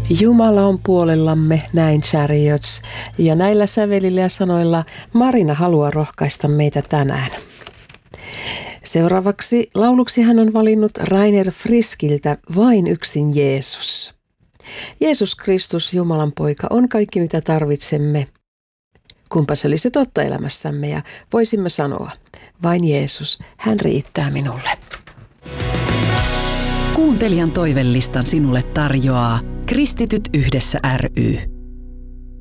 Jumala on puolellamme, näin Chariots. Ja näillä sävelillä ja sanoilla Marina haluaa rohkaista meitä tänään. Seuraavaksi lauluksi hän on valinnut Rainer Friskiltä Vain yksin Jeesus. Jeesus Kristus, Jumalan poika, on kaikki mitä tarvitsemme. Kumpa se olisi totta elämässämme ja voisimme sanoa, vain Jeesus, hän riittää minulle. Kuuntelijan toivelistan sinulle tarjoaa Kristityt yhdessä ry.